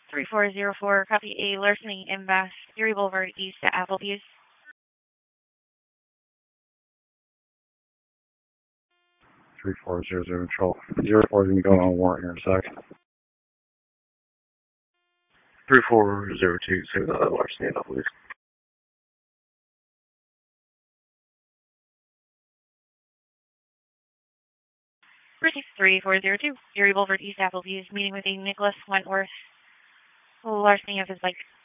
3404, copy a larceny in Bass, Erie Boulevard East at Applebee's. 3400 control. 04 is going to go on a warrant here in a sec. 3402, say the larceny in Applebee's. Precinct 3402, Erie Boulevard East Applebee's, meeting with a Nicholas Wentworth, larceny of his bike.